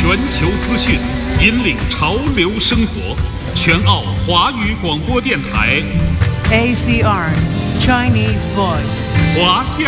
全球资讯，引领潮流生活。全澳华语广播电台 ACR Chinese Voice， 华夏